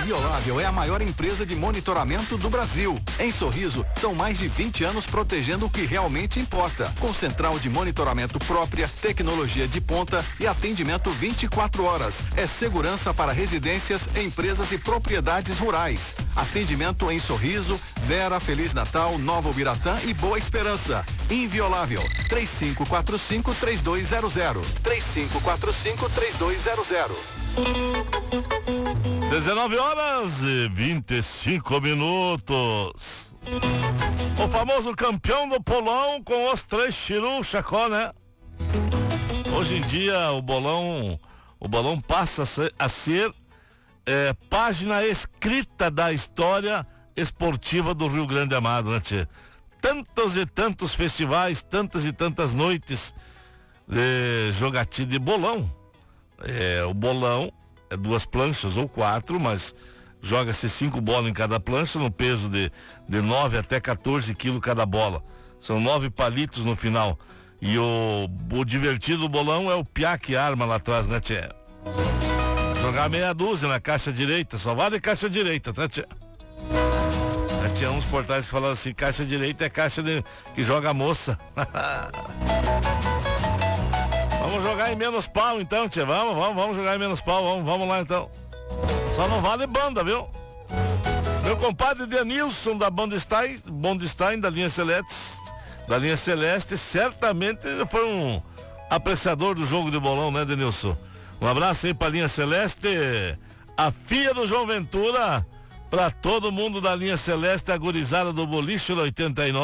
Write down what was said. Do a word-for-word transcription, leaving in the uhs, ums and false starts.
Inviolável é a maior empresa de monitoramento do Brasil. Em Sorriso, são mais de vinte anos protegendo o que realmente importa. Com central de monitoramento própria, tecnologia de ponta e atendimento vinte e quatro horas. É segurança para residências, empresas e propriedades rurais. Atendimento em Sorriso, Vera, Feliz Natal, Nova Ubiratã e Boa Esperança. Inviolável. três cinco quatro cinco, três dois zero zero. três cinco quatro cinco, três dois zero zero. dezenove horas e vinte e cinco minutos. O famoso campeão do bolão com os três Chiru Chacó, né? Hoje em dia o bolão, o bolão passa a ser, a ser é, página escrita da história esportiva do Rio Grande Amado, né, tchê? Tantos e tantos festivais, tantas e tantas noites de jogatina de bolão. É, o bolão é duas planchas ou quatro, mas joga-se cinco bolas em cada plancha, no peso de, de nove até quatorze quilos cada bola. São nove palitos no final. E o, o divertido do bolão é o piá que arma lá atrás, né, tchê? Jogar meia dúzia na caixa direita, só vale caixa direita, tá, tchê? Tinha uns portais que falavam assim, caixa direita é caixa de, que joga a moça. Vamos jogar em menos pau então, tia. Vamos, vamos, vamos jogar em menos pau. Vamos, vamos lá então. Só não vale banda, viu? Meu compadre Denilson da Bondstein, Bondstein da linha Celeste, da linha Celeste, certamente foi um apreciador do jogo de bolão, né, Denilson? Um abraço aí pra linha Celeste, a filha do João Ventura, pra todo mundo da linha Celeste, a gurizada do Boliche oitenta e nove.